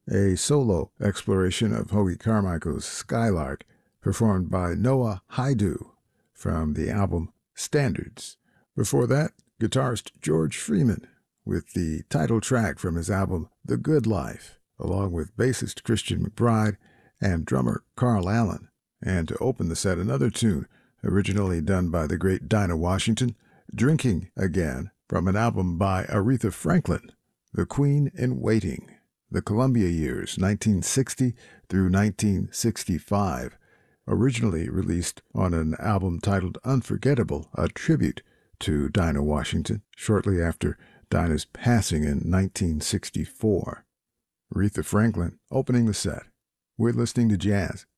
a solo exploration of Hoagy Carmichael's Skylark, performed by Noah Haidu from the album Standards. Before that, guitarist George Freeman with the title track from his album The Good Life, along with bassist Christian McBride and drummer Carl Allen. And to open the set, another tune originally done by the great Dinah Washington, Drinking Again, from an album by Aretha Franklin, The Queen in Waiting, the Columbia years 1960 through 1965, originally released on an album titled Unforgettable, a tribute to Dinah Washington, shortly after Dinah's passing in 1964. Aretha Franklin opening the set. We're listening to jazz